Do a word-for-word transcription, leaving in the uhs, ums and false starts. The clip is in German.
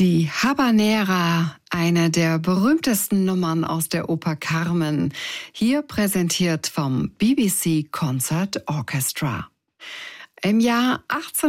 Die Habanera, eine der berühmtesten Nummern aus der Oper Carmen, hier präsentiert vom B B C Concert Orchestra. Im Jahr